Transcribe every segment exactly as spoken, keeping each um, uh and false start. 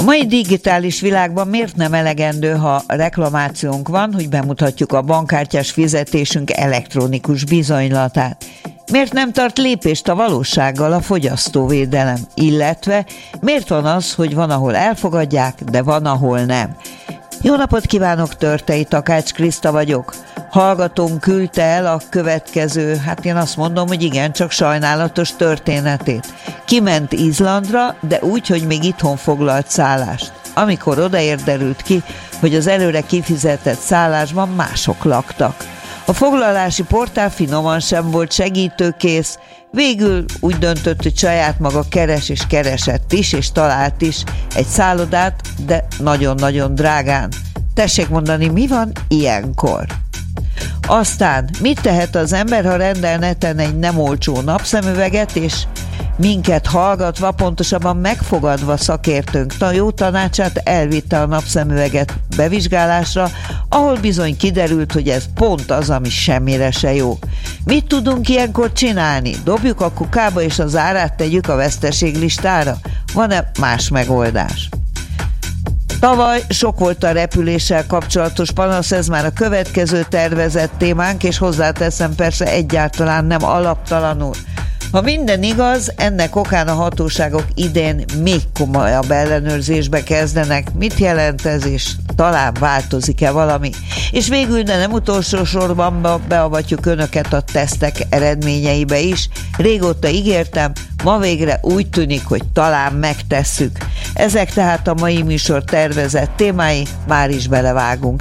mai digitális világban miért nem elegendő, ha reklamációnk van, hogy bemutatjuk a bankkártyás fizetésünk elektronikus bizonylatát? Miért nem tart lépést a valósággal a fogyasztóvédelem? Illetve miért van az, hogy van, ahol elfogadják, de van, ahol nem? Jó napot kívánok, Törtei Takács Kriszta vagyok. Hallgatóm küldte el a következő, hát én azt mondom, hogy igen, csak sajnálatos történetét. Kiment Izlandra, de úgy, hogy még itthon foglalt szállást. Amikor odaért, derült ki, hogy az előre kifizetett szállásban mások laktak. A foglalási portál finoman sem volt segítőkész, végül úgy döntött, hogy saját maga keres és keresett is, és talált is egy szállodát, de nagyon-nagyon drágán. Tessék mondani, mi van ilyenkor? Aztán mit tehet az ember, ha rendel neten egy nem olcsó napszemüveget, és minket hallgatva, pontosabban megfogadva szakértőnk jó tanácsát elvitte a napszemüveget bevizsgálásra, ahol bizony kiderült, hogy ez pont az, ami semmire se jó. Mit tudunk ilyenkor csinálni? Dobjuk a kukába és az árát tegyük a veszteséglistára? Van-e más megoldás? Tavaly sok volt a repüléssel kapcsolatos panasz, ez már a következő tervezett témánk, és hozzáteszem, persze egyáltalán nem alaptalanul. Ha minden igaz, ennek okán a hatóságok idén még komolyabb ellenőrzésbe kezdenek. Mit jelent ez, és talán változik-e valami? És végül, de nem utolsó sorban beavatjuk önöket a tesztek eredményeibe is. Régóta ígértem, ma végre úgy tűnik, hogy talán megtesszük. Ezek tehát a mai műsor tervezett témái, már is belevágunk.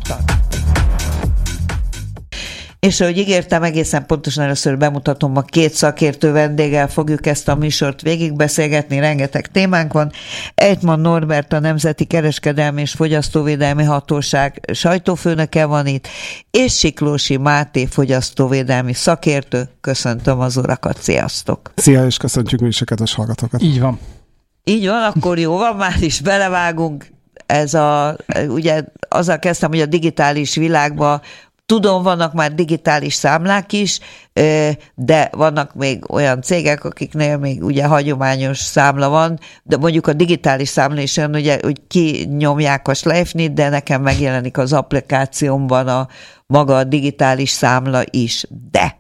És ahogy ígértem, egészen pontosan először bemutatom, a két szakértő vendéggel fogjuk ezt a műsort végigbeszélgetni, rengeteg témánk van. Ejtman Norbert, a Nemzeti Kereskedelmi és Fogyasztóvédelmi Hatóság sajtófőnöke van itt, és Siklósi Máté, fogyasztóvédelmi szakértő. Köszöntöm az urakat, sziasztok! Szia, és köszöntjük mi is a kedves hallgatókat. Így van. Így van, akkor jó van, már is belevágunk. Ez a, ugye azzal kezdtem, hogy a digitális világban tudom, vannak már digitális számlák is, de vannak még olyan cégek, akiknél még ugye hagyományos számla van, de mondjuk a digitális számla is olyan, ugye, hogy kinyomják a Schleifnit, de nekem megjelenik az applikációmban a maga a digitális számla is. De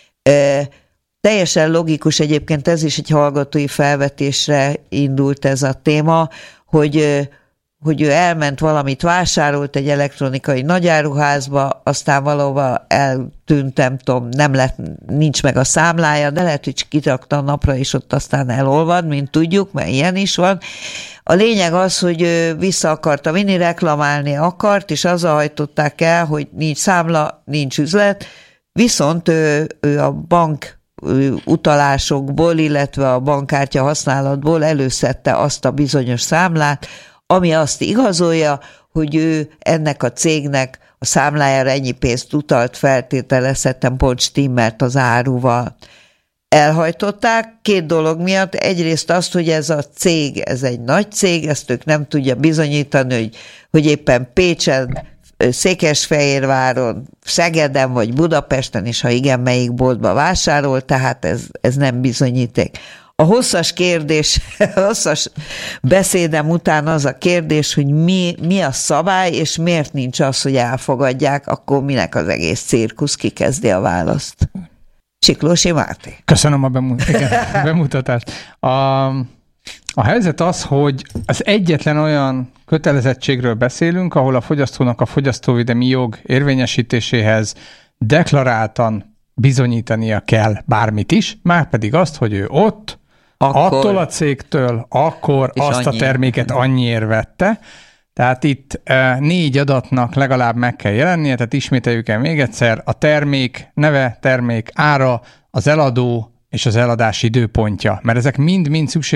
teljesen logikus egyébként, ez is egy hallgatói felvetésre indult ez a téma, hogy hogy ő elment valamit, vásárolt egy elektronikai nagyáruházba, aztán valahova eltűnt, nem tudom, nem lett, nincs meg a számlája, de lehet, hogy kirakta a napra, és ott aztán elolvad, mint tudjuk, mert ilyen is van. A lényeg az, hogy ő vissza akarta vinni, reklamálni akart, és azzal hajtották el, hogy nincs számla, nincs üzlet, viszont ő, ő a bank utalásokból, illetve a bankkártya használatból előszedte azt a bizonyos számlát, ami azt igazolja, hogy ő ennek a cégnek a számlájára ennyi pénzt utalt, feltételezhetem, pont stimmelt az áruval. Elhajtották két dolog miatt. Egyrészt azt, hogy ez a cég, ez egy nagy cég, ezt ők nem tudja bizonyítani, hogy, hogy éppen Pécsen, Székesfehérváron, Szegeden vagy Budapesten, és ha igen, melyik boltba vásárol, tehát ez, ez nem bizonyíték. A hosszas kérdés, hosszas beszédem után az a kérdés, hogy mi, mi a szabály, és miért nincs az, hogy elfogadják, akkor minek az egész cirkusz, ki kezdi a választ. Siklósi Máté. Köszönöm a bemut- igen, bemutatást. A, a helyzet az, hogy az egyetlen olyan kötelezettségről beszélünk, ahol a fogyasztónak a fogyasztóvédelmi jog érvényesítéséhez deklaráltan bizonyítania kell bármit is, már pedig azt, hogy ő ott, akkor, attól a cégtől, akkor azt annyi. A terméket annyiért vette. Tehát itt e, négy adatnak legalább meg kell jelennie, tehát ismételjük el még egyszer, a termék neve, termék ára, az eladó és az eladási időpontja, mert ezek mind-mind szükség